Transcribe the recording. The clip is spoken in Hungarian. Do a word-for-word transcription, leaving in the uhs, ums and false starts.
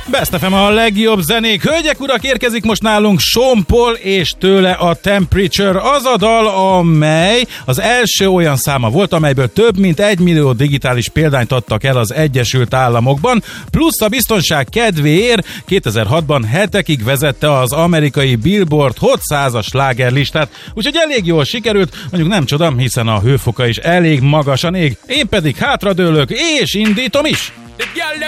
Best ef em a legjobb zenék. Hölgyek, urak, érkezik most nálunk Sean Paul és tőle a Temperature. Az a dal, amely az első olyan száma volt, amelyből több mint egy millió digitális példányt adtak el az Egyesült Államokban, plusz a biztonság kedvéért kétezer-hatban hetekig vezette az amerikai Billboard Hot százas slágerlistát, úgyhogy elég jól sikerült, mondjuk nem csoda, hiszen a hőfoka is elég magasan ég. Én pedig hátradőlök és indítom is.